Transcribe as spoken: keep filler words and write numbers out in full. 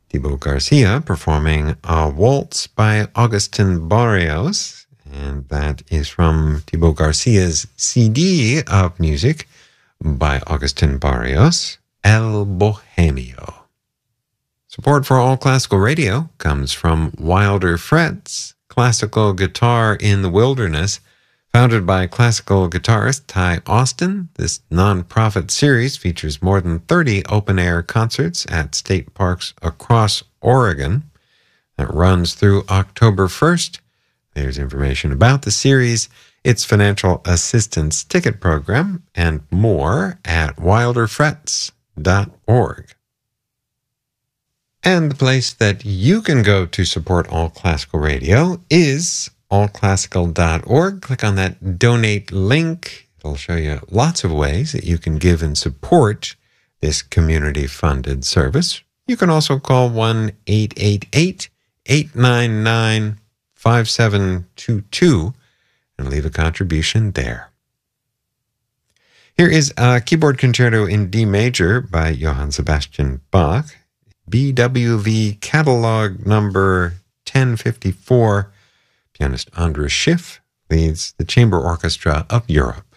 Thibaut Garcia performing a waltz by Agustin Barrios, and that is from Thibaut Garcia's C D of music by Agustin Barrios, El Bohemio. Support for All Classical Radio comes from Wilder Frets, classical guitar in the wilderness. Founded by classical guitarist Ty Austin, this nonprofit series features more than thirty open-air concerts at state parks across Oregon. That runs through October first. There's information about the series, its financial assistance ticket program, and more at wilder frets dot org. And the place that you can go to support All Classical Radio is all classical dot org. Click on that donate link. It'll show you lots of ways that you can give and support this community-funded service. You can also call one eight eight eight, eight nine nine, five seven two two and leave a contribution there. Here is a keyboard concerto in D major by Johann Sebastian Bach, B W V catalog number ten fifty-four. Pianist Andras Schiff leads the Chamber Orchestra of Europe.